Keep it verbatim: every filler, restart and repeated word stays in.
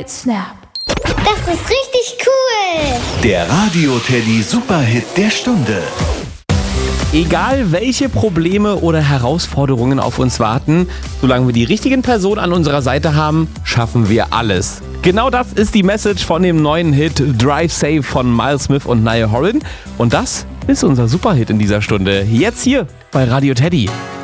mit Snap. Das ist richtig cool. Der Radio Teddy Superhit der Stunde. Egal welche Probleme oder Herausforderungen auf uns warten, solange wir die richtigen Personen an unserer Seite haben, schaffen wir alles. Genau das ist die Message von dem neuen Hit Drive Safe von Miles Smith und Niall Horan. Und das ist unser Superhit in dieser Stunde. Jetzt hier bei Radio Teddy.